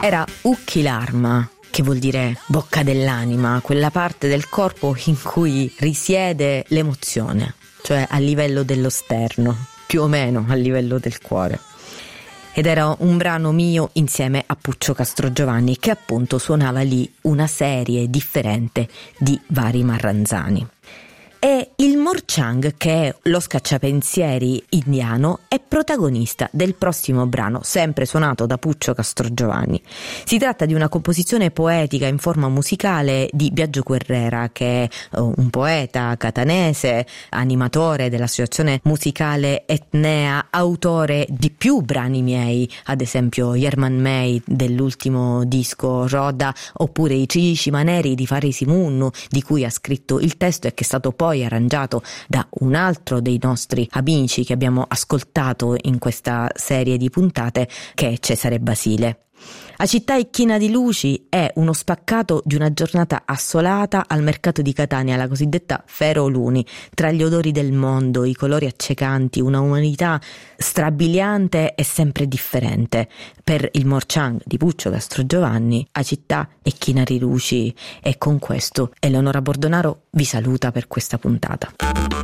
Era Ukkilarma, che vuol dire bocca dell'anima, quella parte del corpo in cui risiede l'emozione, cioè a livello dello sterno, più o meno a livello del cuore. Ed era un brano mio insieme a Puccio Castrogiovanni, che appunto suonava lì una serie differente di vari Marranzani. E il Morchang, che è lo scacciapensieri indiano, è protagonista del prossimo brano, sempre suonato da Puccio Castrogiovanni. Si tratta di una composizione poetica in forma musicale di Biagio Guerrera, che è un poeta catanese, animatore dell'associazione musicale Etnea, autore di più brani miei, ad esempio Yerman May dell'ultimo disco Roda, oppure I Cilici Maneri di Farisi Munnu, di cui ha scritto il testo e che è stato poi arrangiato da un altro dei nostri amici che abbiamo ascoltato in questa serie di puntate, che è Cesare Basile. A Città è china di luci è uno spaccato di una giornata assolata al mercato di Catania, la cosiddetta Feroluni, tra gli odori del mondo, i colori accecanti, una umanità strabiliante e sempre differente. Per il Morchang di Puccio Castrogiovanni, A Città è china di luci, e con questo Eleonora Bordonaro vi saluta per questa puntata.